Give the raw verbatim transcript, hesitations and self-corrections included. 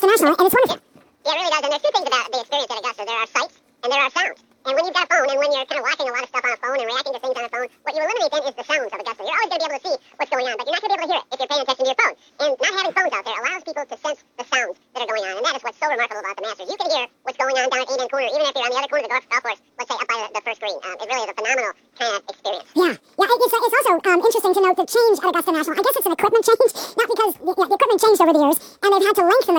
Augusta National, and it's wonderful. Yeah, it really does. And there's two things about the experience at Augusta. There are sights and there are sounds. And when you've got a phone and when you're kind of watching a lot of stuff on a phone and reacting to things on a phone, what you eliminate then is the sounds of Augusta. You're always going to be able to see what's going on, but you're not going to be able to hear it if you're paying attention to your phone. And not having phones out there allows people to sense the sounds that are going on, and that is what's so remarkable about the Masters. You can hear what's going on down at eight-end corner, even if you're on the other corner of the golf, golf course, let's say up by the, the first green. Um, it really is a phenomenal kind of experience. Yeah, yeah. It's, it's also um, interesting to note the change at Augusta National. I guess it's an equipment change, not because yeah, the equipment changed over the years, and they've had to lengthen the